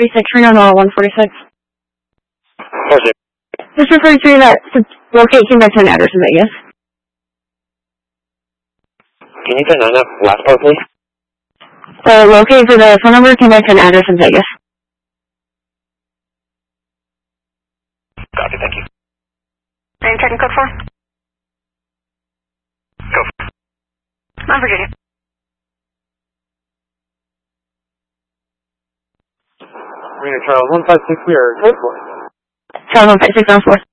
36, Reno, Nora 146. What's it? Just referring to that to locate convention address in Vegas. Can you turn on that last part, please? Locate for the phone number, convention address in Vegas. Copy, thank you. And checking code 4? Go. Mount Virginia. Reno, Charles 156, we are code 4. Charles 156 on 4.